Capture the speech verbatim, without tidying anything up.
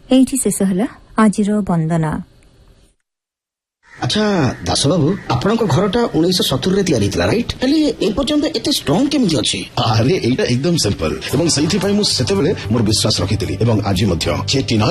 ଏଇଠି ଶେଷ ହେଲା ଆଜିର ବନ୍ଦନା। ଆଚ୍ଛା ଦାସ ବାବୁ, ଆପଣଙ୍କ ଘରଟା ଉଣେଇଶହ ସତୁରି ରେ ତିଆରି ହେଇଥିଲା ରାଇଟ୍? ହେଲେ ଏ ପର୍ଯ୍ୟନ୍ତ ଏତେ ଷ୍ଟ୍ରଙ୍ଗ କେମିତି ଅଛି? ଆରେ ଏଇଟା ଏକଦମ ସିମ୍ପଲ ଏବଂ ସେଇଥିପାଇଁ ମୁଁ ସେତେବେଳେ ମୋର ବିଶ୍ୱାସ ରଖିଥିଲି ଏବଂ ଆଜି ମଧ୍ୟ।